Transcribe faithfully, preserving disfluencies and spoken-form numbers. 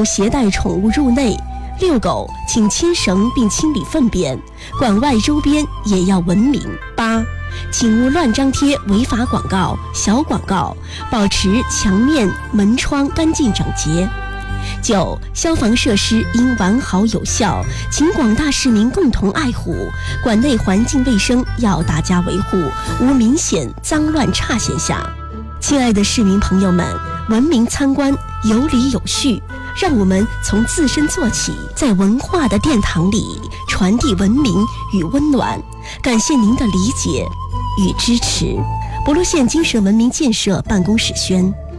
勿携带宠物入内。遛狗请牵绳并清理粪便，馆外周边也要文明。八，请勿乱张贴违法广告、小广告，保持墙面、门窗干净整洁。九，消防设施应完好有效，请广大市民共同爱护，馆内环境卫生要大家维护，无明显脏乱差现象。亲爱的市民朋友们，文明参观，有理有序，让我们从自身做起，在文化的殿堂里传递文明与温暖。感谢您的理解与支持。博罗县精神文明建设办公室宣。